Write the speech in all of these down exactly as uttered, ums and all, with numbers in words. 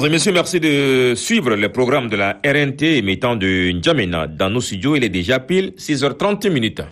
Mesdames et messieurs, merci de suivre le programme de la R N T émettant de N'Djamena. Dans nos studios, il est déjà pile six heures trente minutes.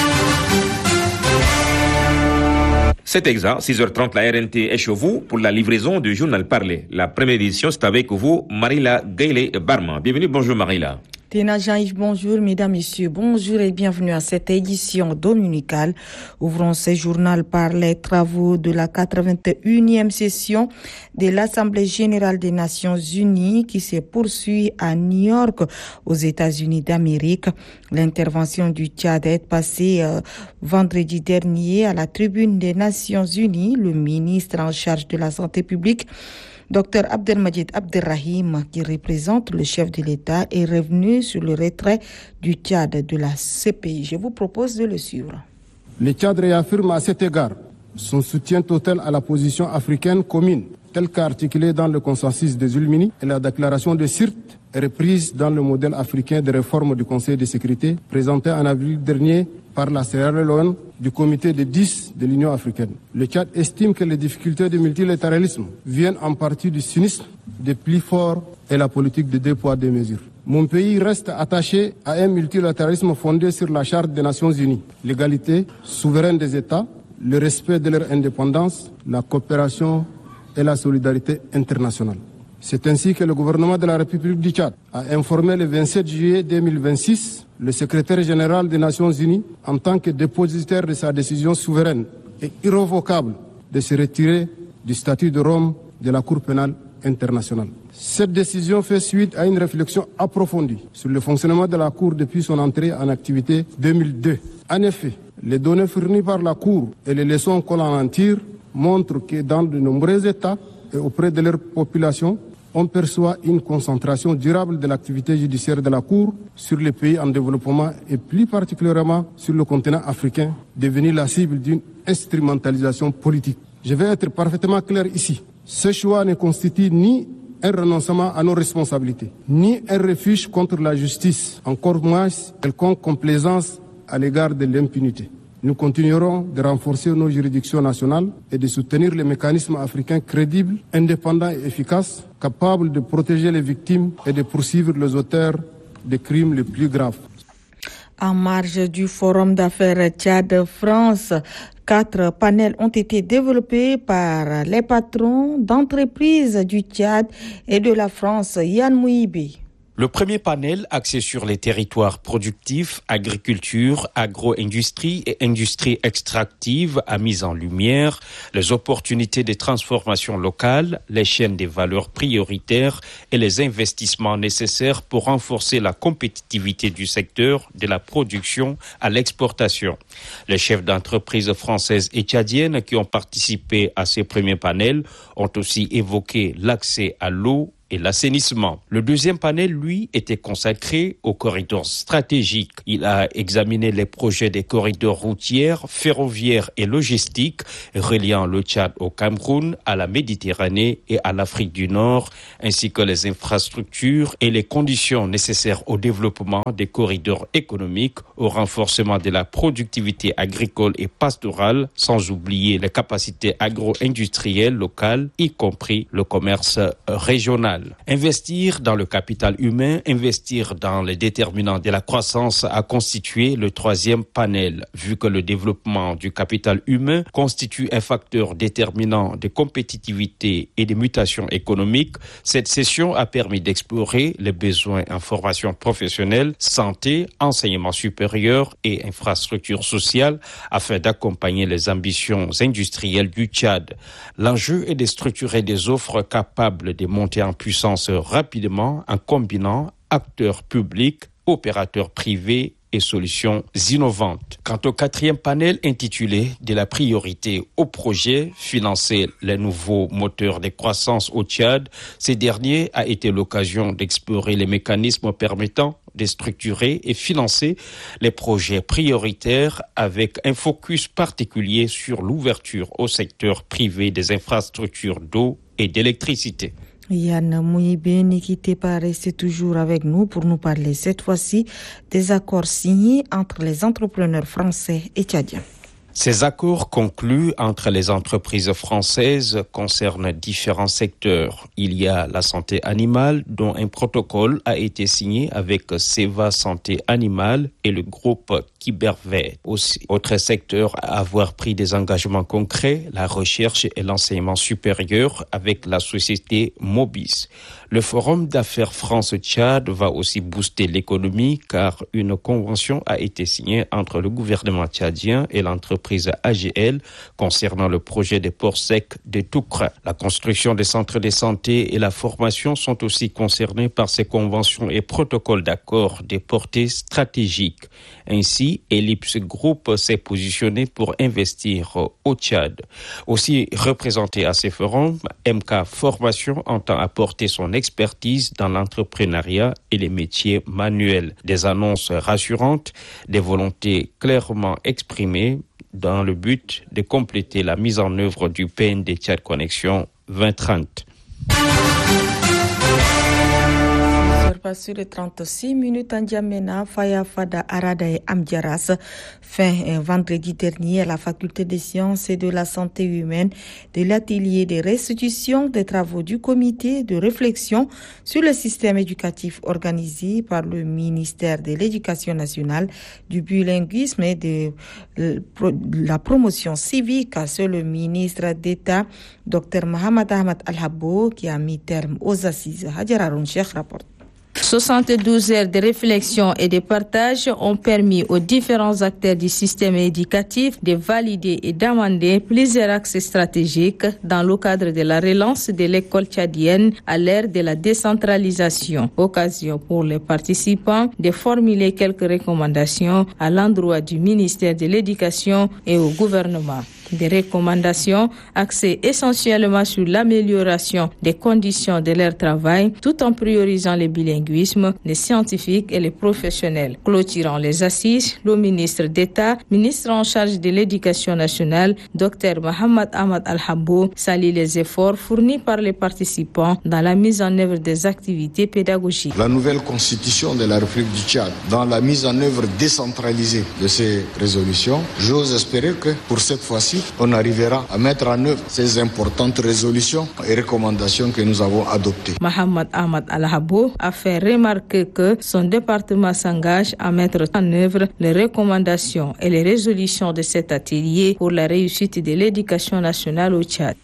C'est exact, six heures trente, la R N T est chez vous pour la livraison du journal parlé. La première édition, c'est avec vous, Marila Gayle-Barman. Bienvenue, bonjour Marila. Téna Jean-Yves, bonjour, mesdames, messieurs, bonjour et bienvenue à cette édition dominicale. Ouvrons ce journal par les travaux de la quatre-vingt-unième session de l'Assemblée générale des Nations unies qui se poursuit à New York, aux États-Unis d'Amérique. L'intervention du Tchad est passée euh, vendredi dernier à la tribune des Nations unies. Le ministre en charge de la santé publique, Docteur Abdelmajid Abderrahim, qui représente le chef de l'État, est revenu sur le retrait du Tchad de la C P I. Je vous propose de le suivre. Le Tchad réaffirme à cet égard son soutien total à la position africaine commune, telle qu'articulée dans le consensus des Ulmini et la déclaration de Sirte, reprise dans le modèle africain de réforme du Conseil de sécurité, présenté en avril dernier par la Sierra Leone du comité de dix de l'Union africaine. Le Tchad estime que les difficultés du multilatéralisme viennent en partie du cynisme des plus forts et la politique de deux poids deux mesures. Mon pays reste attaché à un multilatéralisme fondé sur la Charte des Nations unies, l'égalité souveraine des États, le respect de leur indépendance, la coopération et la solidarité internationale. C'est ainsi que le gouvernement de la République du Tchad a informé le vingt-sept juillet deux mille vingt-six le secrétaire général des Nations unies en tant que dépositaire de sa décision souveraine et irrévocable de se retirer du statut de Rome de la Cour pénale internationale. Cette décision fait suite à une réflexion approfondie sur le fonctionnement de la Cour depuis son entrée en activité deux mille deux. En effet, les données fournies par la Cour et les leçons qu'on en tire montrent que dans de nombreux États et auprès de leur population, on perçoit une concentration durable de l'activité judiciaire de la Cour sur les pays en développement et plus particulièrement sur le continent africain, devenu la cible d'une instrumentalisation politique. Je vais être parfaitement clair ici. Ce choix ne constitue ni un renoncement à nos responsabilités, ni un refuge contre la justice, encore moins quelconque complaisance à l'égard de l'impunité. Nous continuerons de renforcer nos juridictions nationales et de soutenir les mécanismes africains crédibles, indépendants et efficaces, capables de protéger les victimes et de poursuivre les auteurs des crimes les plus graves. En marge du forum d'affaires Tchad-France, quatre panels ont été développés par les patrons d'entreprises du Tchad et de la France. Yann Mouibi. Le premier panel, axé sur les territoires productifs, agriculture, agro-industrie et industrie extractive, a mis en lumière les opportunités de transformation locale, les chaînes des valeurs prioritaires et les investissements nécessaires pour renforcer la compétitivité du secteur de la production à l'exportation. Les chefs d'entreprise françaises et tchadiennes qui ont participé à ces premiers panels ont aussi évoqué l'accès à l'eau et l'assainissement. Le deuxième panel, lui, était consacré aux corridors stratégiques. Il a examiné les projets des corridors routiers, ferroviaires et logistiques reliant le Tchad au Cameroun, à la Méditerranée et à l'Afrique du Nord, ainsi que les infrastructures et les conditions nécessaires au développement des corridors économiques, au renforcement de la productivité agricole et pastorale, sans oublier les capacités agro-industrielles locales, y compris le commerce régional. Investir dans le capital humain, investir dans les déterminants de la croissance a constitué le troisième panel. Vu que le développement du capital humain constitue un facteur déterminant de compétitivité et de mutation économique, cette session a permis d'explorer les besoins en formation professionnelle, santé, enseignement supérieur et infrastructures sociales afin d'accompagner les ambitions industrielles du Tchad. L'enjeu est de structurer des offres capables de monter en puissance rapidement en combinant acteurs publics, opérateurs privés et solutions innovantes. Quant au quatrième panel intitulé « De la priorité au projet, financer les nouveaux moteurs de croissance au Tchad », ce dernier a été l'occasion d'explorer les mécanismes permettant de structurer et financer les projets prioritaires avec un focus particulier sur l'ouverture au secteur privé des infrastructures d'eau et d'électricité. Yann Mouibé, ne quittez pas, restez toujours avec nous pour nous parler cette fois-ci des accords signés entre les entrepreneurs français et tchadiens. Ces accords conclus entre les entreprises françaises concernent différents secteurs. Il y a la santé animale, dont un protocole a été signé avec Seva Santé Animale et le groupe Kybervet. Aussi, autre secteur à avoir pris des engagements concrets, la recherche et l'enseignement supérieur avec la société Mobis. Le Forum d'affaires France-Tchad va aussi booster l'économie car une convention a été signée entre le gouvernement tchadien et l'entreprise A G L concernant le projet des ports secs de Toukra. La construction des centres de santé et la formation sont aussi concernés par ces conventions et protocoles d'accord de portée stratégique. Ainsi, Ellipse Group s'est positionné pour investir au Tchad. Aussi représenté à ces forums, M K Formation entend apporter son expertise dans l'entrepreneuriat et les métiers manuels. Des annonces rassurantes, des volontés clairement exprimées dans le but de compléter la mise en œuvre du P N D Tchad Connexion vingt trente. Sur les trente-six minutes en N'Djamena, Faya Fada Arada et Amdiaras, fin euh, vendredi dernier à la faculté des sciences et de la santé humaine de l'atelier de restitution des travaux du comité de réflexion sur le système éducatif organisé par le ministère de l'Éducation nationale, du bilinguisme et de la promotion civique. C'est le ministre d'État, Dr Mohamed Ahmad Al-Habbo, qui a mis terme aux assises. Hadjara Ronchek rapporte. soixante-douze heures de réflexion et de partage ont permis aux différents acteurs du système éducatif de valider et d'amender plusieurs axes stratégiques dans le cadre de la relance de l'école tchadienne à l'ère de la décentralisation. Occasion pour les participants de formuler quelques recommandations à l'endroit du ministère de l'Éducation et au gouvernement. Des recommandations axées essentiellement sur l'amélioration des conditions de leur travail, tout en priorisant le bilinguisme, les scientifiques et les professionnels. Clôturant les assises, le ministre d'État, ministre en charge de l'Éducation nationale, Dr Mohamed Ahmad Al-Habbo, salue les efforts fournis par les participants dans la mise en œuvre des activités pédagogiques. La nouvelle constitution de la République du Tchad, dans la mise en œuvre décentralisée de ces résolutions, j'ose espérer que pour cette fois-ci, on arrivera à mettre en œuvre ces importantes résolutions et recommandations que nous avons adoptées. Mohamed Ahmad Al-Habbo a fait remarquer que son département s'engage à mettre en œuvre les recommandations et les résolutions de cet atelier pour la réussite de l'éducation nationale au Tchad.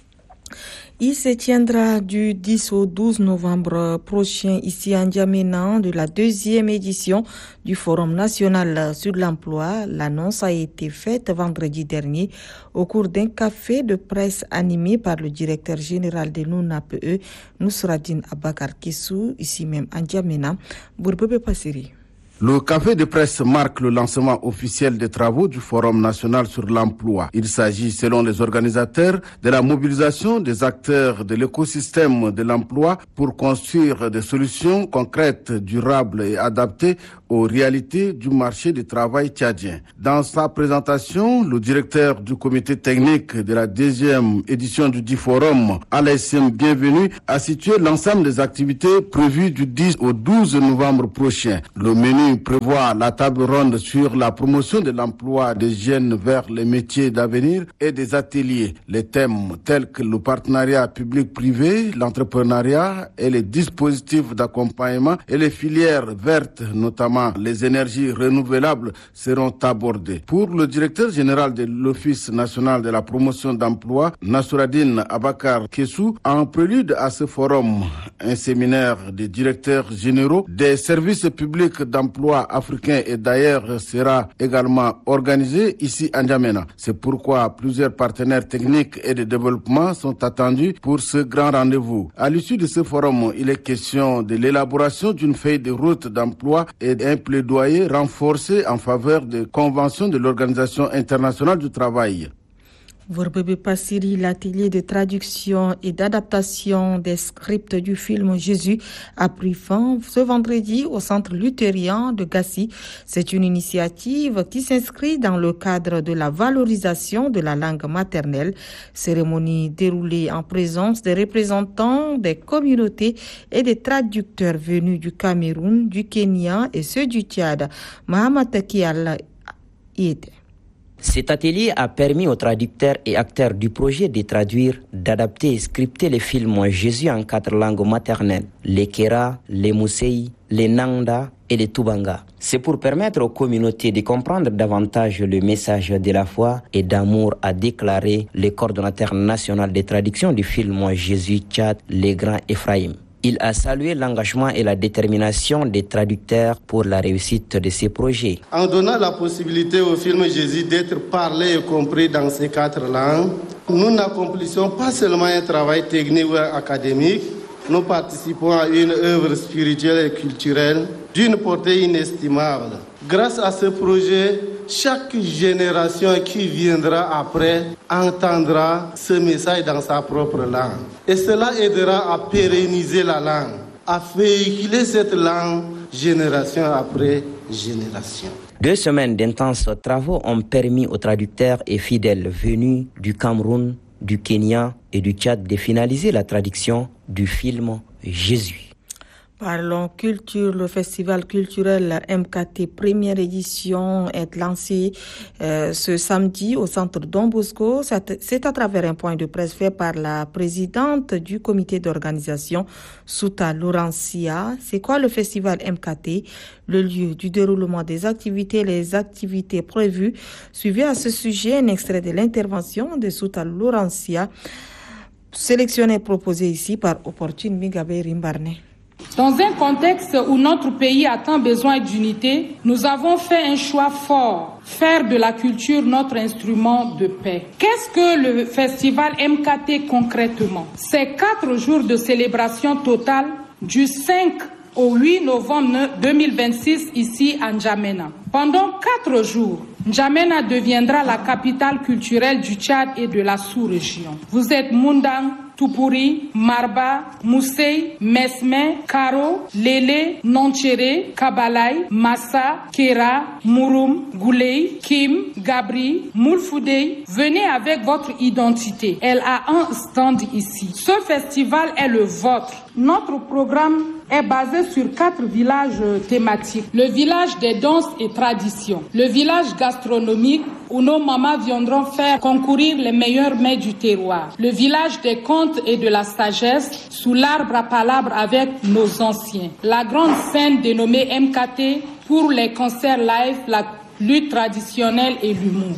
Il se tiendra du dix au douze novembre prochain ici à N'Djamena de la deuxième édition du Forum national sur l'emploi. L'annonce a été faite vendredi dernier au cours d'un café de presse animé par le directeur général de l'O N A P E, Nousradine Abakar Kessou, ici même à N'Djamena, Bourbebe Passeri. Le café de presse marque le lancement officiel des travaux du Forum national sur l'emploi. Il s'agit, selon les organisateurs, de la mobilisation des acteurs de l'écosystème de l'emploi pour construire des solutions concrètes, durables et adaptées aux réalités du marché du travail tchadien. Dans sa présentation, le directeur du comité technique de la deuxième édition du dit Forum, Alaïssim Bienvenu, a situé l'ensemble des activités prévues du dix au douze novembre prochain. Le menu prévoit la table ronde sur la promotion de l'emploi des jeunes vers les métiers d'avenir et des ateliers. Les thèmes tels que le partenariat public-privé, l'entrepreneuriat et les dispositifs d'accompagnement et les filières vertes, notamment les énergies renouvelables, seront abordés. Pour le directeur général de l'Office national de la promotion d'emploi, Nassourdine Abakar Kessou, en prélude à ce forum, un séminaire des directeurs généraux des services publics d'emploi africains et d'ailleurs sera également organisé ici à N'Djamena. C'est pourquoi plusieurs partenaires techniques et de développement sont attendus pour ce grand rendez-vous. À l'issue de ce forum, il est question de l'élaboration d'une feuille de route d'emploi et d'un plaidoyer renforcé en faveur des conventions de l'Organisation internationale du travail. Bourbebe Passeri, l'atelier de traduction et d'adaptation des scripts du film Jésus a pris fin ce vendredi au centre luthérien de Gassi. C'est une initiative qui s'inscrit dans le cadre de la valorisation de la langue maternelle. Cérémonie déroulée en présence des représentants des communautés et des traducteurs venus du Cameroun, du Kenya et ceux du Tchad. Mohamed Takial y était. Cet atelier a permis aux traducteurs et acteurs du projet de traduire, d'adapter et scripter les films Jésus en quatre langues maternelles, les Kera, les Mousseï, les Nanda et les Tubanga. C'est pour permettre aux communautés de comprendre davantage le message de la foi et d'amour, a déclaré le coordonnateur national de traduction du film Jésus Tchad, le grand Ephraim. Il a salué l'engagement et la détermination des traducteurs pour la réussite de ces projets. En donnant la possibilité au film Jésus d'être parlé et compris dans ces quatre langues, nous n'accomplissons pas seulement un travail technique ou académique, nous participons à une œuvre spirituelle et culturelle d'une portée inestimable. Grâce à ce projet, chaque génération qui viendra après entendra ce message dans sa propre langue. Et cela aidera à pérenniser la langue, à véhiculer cette langue génération après génération. Deux semaines d'intenses travaux ont permis aux traducteurs et fidèles venus du Cameroun, du Kenya et du Tchad de finaliser la traduction du film Jésus. Parlons culture, le festival culturel M K T première édition est lancé euh, ce samedi au centre Don Bosco. C'est à travers un point de presse fait par la présidente du comité d'organisation, Souta Laurencia. C'est quoi le festival M K T? Le lieu du déroulement des activités, les activités prévues. Suivez à ce sujet un extrait de l'intervention de Souta Laurencia, sélectionné et proposé ici par Opportune Migabe Rimbarne. Dans un contexte où notre pays a tant besoin d'unité, nous avons fait un choix fort, faire de la culture notre instrument de paix. Qu'est-ce que le festival M K T concrètement? C'est quatre jours de célébration totale du cinq au huit novembre deux mille vingt-six ici à N'Djamena. Pendant quatre jours, N'Djamena deviendra la capitale culturelle du Tchad et de la sous-région. Vous êtes Mundang, Tupuri, Marba, Mousseï, Mesme, Karo, Lele, Nonchere, Kabalai, Massa, Kera, Mouroum, Gouley, Kim, Gabri, Moulfoudei. Venez avec votre identité. Elle a un stand ici. Ce festival est le vôtre. Notre programme est basé sur quatre villages thématiques. Le village des danses et traditions. Le village gastronomique où nos mamans viendront faire concourir les meilleurs mets du terroir. Le village des contes et de la sagesse sous l'arbre à palabres avec nos anciens. La grande scène dénommée M K T pour les concerts live, la lutte traditionnelle et l'humour.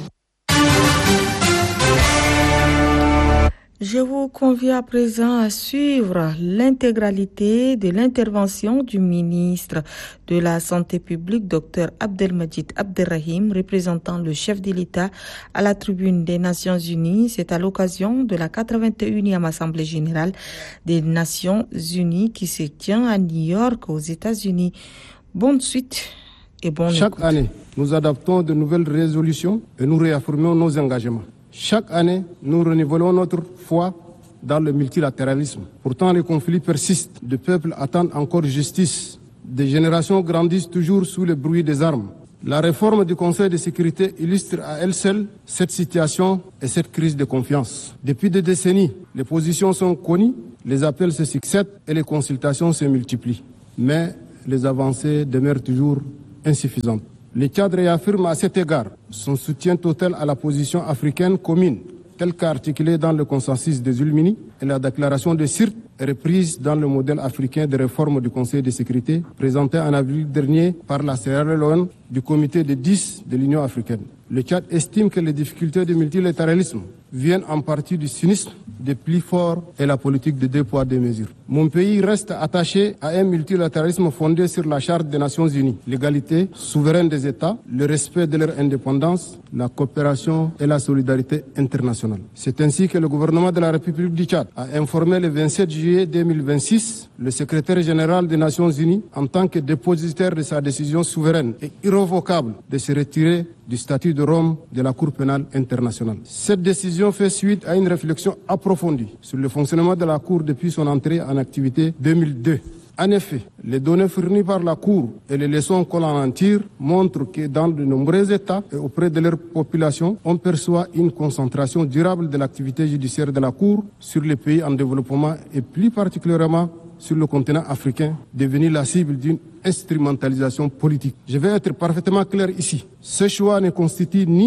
Je vous convie à présent à suivre l'intégralité de l'intervention du ministre de la Santé publique, Dr Abdelmajid Abderrahim, représentant le chef de l'État à la tribune des Nations Unies. C'est à l'occasion de la quatre-vingt-unième Assemblée générale des Nations Unies qui se tient à New York, aux États-Unis. Bonne suite et bonne Chaque écoute. année, nous adoptons de nouvelles résolutions et nous réaffirmons nos engagements. Chaque année, nous renouvelons notre foi dans le multilatéralisme. Pourtant, les conflits persistent. Les peuples attendent encore justice. Des générations grandissent toujours sous le bruit des armes. La réforme du Conseil de sécurité illustre à elle seule cette situation et cette crise de confiance. Depuis des décennies, les positions sont connues, les appels se succèdent et les consultations se multiplient. Mais les avancées demeurent toujours insuffisantes. Le Tchad réaffirme à cet égard son soutien total à la position africaine commune, telle qu'articulée dans le consensus des Ulmini et la déclaration de Sirte, reprise dans le modèle africain de réforme du Conseil de sécurité, présenté en avril dernier par la Sierra Leone du comité de dix de l'Union africaine. Le Tchad estime que les difficultés du multilatéralisme viennent en partie du cynisme des plus forts et la politique de deux poids deux mesures. Mon pays reste attaché à un multilatéralisme fondé sur la Charte des Nations Unies, l'égalité souveraine des États, le respect de leur indépendance, la coopération et la solidarité internationale. C'est ainsi que le gouvernement de la République du Tchad a informé le vingt-sept juillet deux mille vingt-six le secrétaire général des Nations Unies en tant que dépositaire de sa décision souveraine et irrévocable de se retirer du statut de Rome de la Cour pénale internationale. Cette décision fait suite à une réflexion approfondie sur le fonctionnement de la Cour depuis son entrée en activité deux mille deux. En effet, les données fournies par la Cour et les leçons qu'on en tire montrent que dans de nombreux États et auprès de leur population, on perçoit une concentration durable de l'activité judiciaire de la Cour sur les pays en développement et plus particulièrement sur le continent africain, devenu la cible d'une instrumentalisation politique. Je vais être parfaitement clair ici. Ce choix ne constitue ni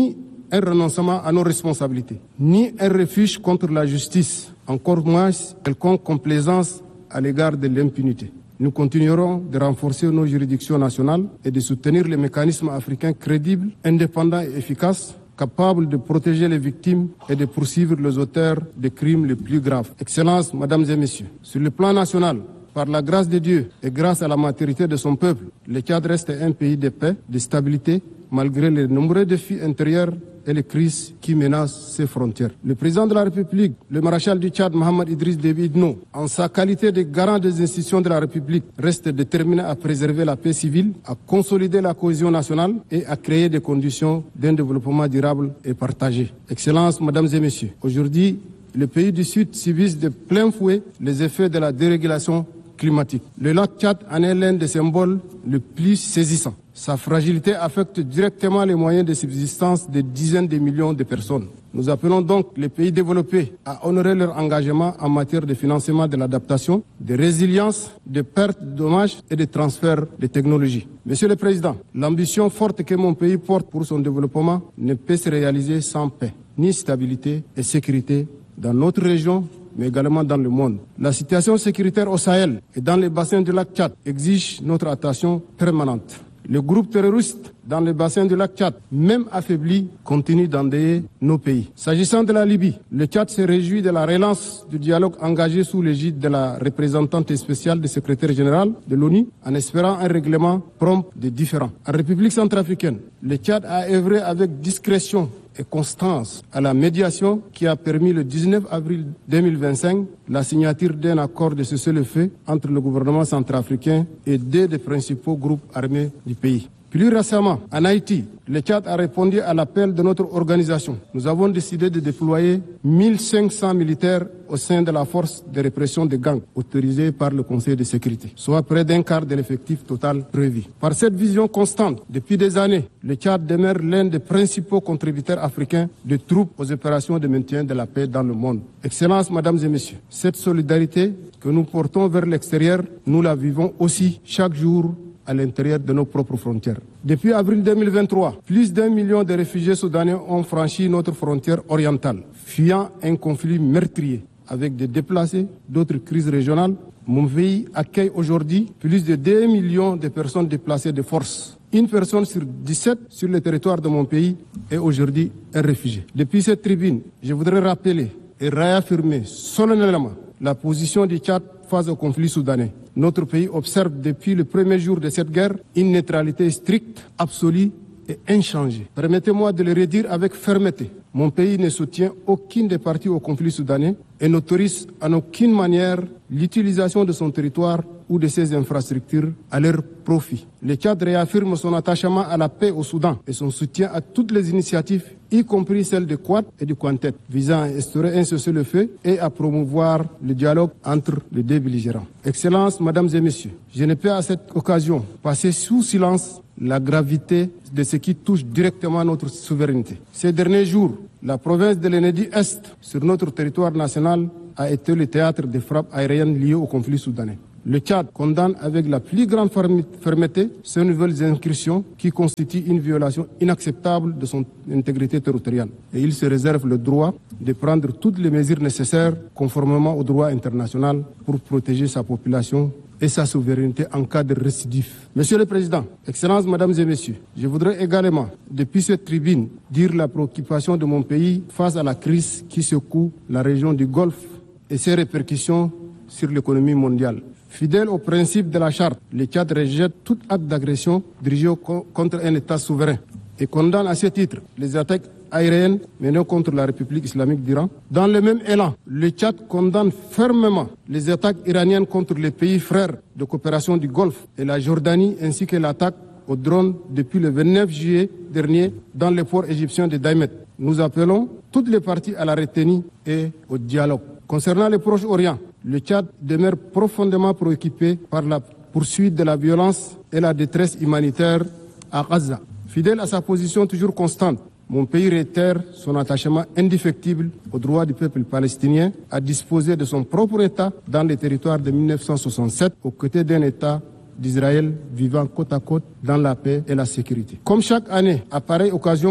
un renoncement à nos responsabilités, ni un refuge contre la justice, encore moins quelconque complaisance à l'égard de l'impunité. Nous continuerons de renforcer nos juridictions nationales et de soutenir les mécanismes africains crédibles, indépendants et efficaces, capables de protéger les victimes et de poursuivre les auteurs des crimes les plus graves. Excellences, Mesdames et Messieurs, sur le plan national, par la grâce de Dieu et grâce à la maturité de son peuple, le Tchad reste un pays de paix, de stabilité, malgré les nombreux défis intérieurs et les crises qui menacent ses frontières. Le président de la République, le maréchal du Tchad, Mohamed Idriss Déby Itno, en sa qualité de garant des institutions de la République, reste déterminé à préserver la paix civile, à consolider la cohésion nationale et à créer des conditions d'un développement durable et partagé. Excellences, Mesdames et Messieurs, aujourd'hui, les pays du Sud subissent de plein fouet les effets de la dérégulation climatique. Le lac Tchad en est l'un des symboles les plus saisissants. Sa fragilité affecte directement les moyens de subsistance de dizaines de millions de personnes. Nous appelons donc les pays développés à honorer leur engagement en matière de financement de l'adaptation, de résilience, de pertes, de dommages et de transfert de technologies. Monsieur le Président, l'ambition forte que mon pays porte pour son développement ne peut se réaliser sans paix, ni stabilité et sécurité dans notre région, mais également dans le monde. La situation sécuritaire au Sahel et dans les bassins du lac Tchad exige notre attention permanente. Le groupe terroriste dans les bassins du lac Tchad, même affaibli, continue d'endeuiller nos pays. S'agissant de la Libye, le Tchad se réjouit de la relance du dialogue engagé sous l'égide de la représentante spéciale du secrétaire général de l'ONU, en espérant un règlement prompt des différends. En République centrafricaine, le Tchad a œuvré avec discrétion et constance à la médiation qui a permis le dix-neuf avril deux mille vingt-cinq la signature d'un accord de cessez-le-feu entre le gouvernement centrafricain et deux des principaux groupes armés du pays. Plus récemment, en Haïti, le Tchad a répondu à l'appel de notre organisation. Nous avons décidé de déployer mille cinq cents militaires au sein de la force de répression des gangs, autorisée par le Conseil de sécurité, soit près d'un quart de l'effectif total prévu. Par cette vision constante, depuis des années, le Tchad demeure l'un des principaux contributeurs africains de troupes aux opérations de maintien de la paix dans le monde. Excellences, Mesdames et Messieurs, cette solidarité que nous portons vers l'extérieur, nous la vivons aussi chaque jour à l'intérieur de nos propres frontières. Depuis avril deux mille vingt-trois, plus d'un million de réfugiés soudanais ont franchi notre frontière orientale, fuyant un conflit meurtrier avec des déplacés, d'autres crises régionales. Mon pays accueille aujourd'hui plus de deux millions de personnes déplacées de force. Une personne sur dix-sept sur le territoire de mon pays est aujourd'hui un réfugié. Depuis cette tribune, je voudrais rappeler et réaffirmer solennellement la position du Tchad face au conflit soudanais. Notre pays observe depuis le premier jour de cette guerre une neutralité stricte, absolue et inchangée. Permettez-moi de le redire avec fermeté. Mon pays ne soutient aucune des parties au conflit soudanais et n'autorise en aucune manière l'utilisation de son territoire ou de ses infrastructures à leur profit. Le Tchad réaffirme son attachement à la paix au Soudan et son soutien à toutes les initiatives, y compris celles de Quad et du Quintet, visant à instaurer un cessez-le-feu et à promouvoir le dialogue entre les deux belligérants. Excellences, Mesdames et Messieurs, je ne peux à cette occasion passer sous silence la gravité de ce qui touche directement notre souveraineté. Ces derniers jours, la province de l'Enedi-Est, sur notre territoire national, a été le théâtre des frappes aériennes liées au conflit soudanais. Le Tchad condamne avec la plus grande fermeté ces nouvelles incursions qui constituent une violation inacceptable de son intégrité territoriale. Et il se réserve le droit de prendre toutes les mesures nécessaires conformément au droit international pour protéger sa population et sa souveraineté en cas de récidive. Monsieur le Président, Excellences, Mesdames et Messieurs, je voudrais également, depuis cette tribune, dire la préoccupation de mon pays face à la crise qui secoue la région du Golfe et ses répercussions sur l'économie mondiale. Fidèle au principe de la charte, le Tchad rejette tout acte d'agression dirigé contre un État souverain et condamne à ce titre les attaques aériennes menées contre la République islamique d'Iran. Dans le même élan, le Tchad condamne fermement les attaques iraniennes contre les pays frères de coopération du Golfe et la Jordanie, ainsi que l'attaque aux drones depuis le vingt-neuf juillet dernier dans le port égyptien de Daïmet. Nous appelons toutes les parties à la retenue et au dialogue. Concernant le Proche-Orient, le Tchad demeure profondément préoccupé par la poursuite de la violence et la détresse humanitaire à Gaza. Fidèle à sa position toujours constante, mon pays réitère son attachement indéfectible au droit du peuple palestinien à disposer de son propre État dans les territoires de mille neuf cent soixante-sept, aux côtés d'un État d'Israël vivant côte à côte dans la paix et la sécurité. Comme chaque année, à pareille occasion,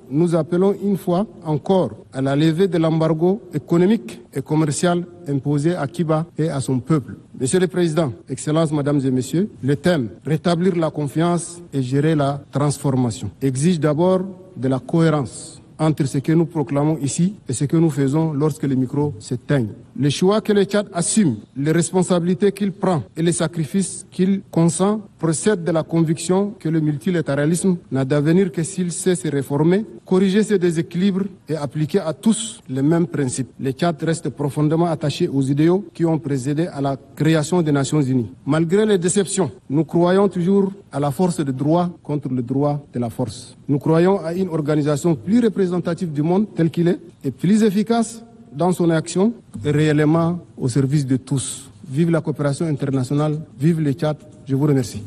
nous appelons une fois encore à la levée de l'embargo économique et commercial imposé à Cuba et à son peuple. Monsieur le Président, Excellences, Mesdames et Messieurs, le thème « Rétablir la confiance et gérer la transformation » exige d'abord de la cohérence entre ce que nous proclamons ici et ce que nous faisons lorsque les micros s'éteignent. Le choix que le Tchad assume, les responsabilités qu'il prend et les sacrifices qu'il consent procèdent de la conviction que le multilatéralisme n'a d'avenir que s'il sait se réformer, corriger ses déséquilibres et appliquer à tous les mêmes principes. Le Tchad reste profondément attaché aux idéaux qui ont précédé à la création des Nations Unies. Malgré les déceptions, nous croyons toujours à la force de droit contre le droit de la force. Nous croyons à une organisation plus représentative du monde tel qu'il est et plus efficace dans son action et réellement au service de tous. Vive la coopération internationale, vive le Tchad. Je vous remercie.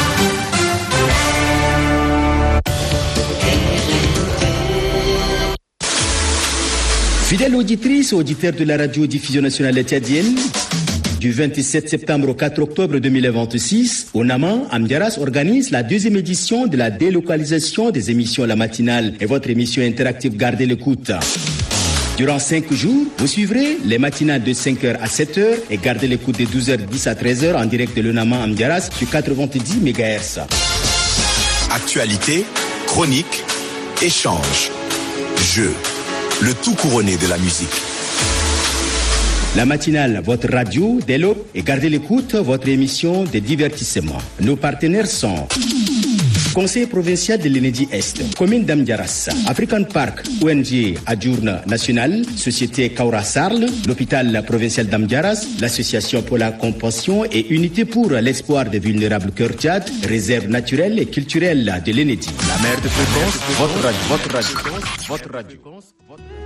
Fidèles auditrices et auditeurs de la radio-diffusion nationale tchadienne, du vingt-sept septembre au quatre octobre deux mille vingt-six, au Naman, Amdiaras organise la deuxième édition de la délocalisation des émissions La Matinale et votre émission interactive Gardez l'écoute. Durant cinq jours, vous suivrez les matinales de cinq heures à sept heures et gardez l'écoute de douze heures dix à treize heures en direct de l'Unaman Amdiaras sur quatre-vingt-dix mégahertz. Actualité, chronique, échange, jeu, le tout couronné de la musique. La matinale, votre radio, développe et gardez l'écoute, votre émission de divertissement. Nos partenaires sont Conseil provincial de l'Enedi Est, Commune d'Amdiaras, African Park, O N G Adjourne National, Société Kaura Sarl, l'Hôpital provincial d'Amdiaras, l'Association pour la compassion et Unité pour l'espoir des vulnérables Cœur Tchad, Réserve naturelle et culturelle de l'Enedi. La mère de fréquence, votre radio, votre radio, votre radio.